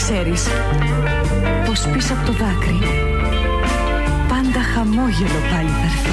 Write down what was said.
ξέρεις πως πίσω από το δάκρυ πάντα χαμόγελο πάλι θα έρθει.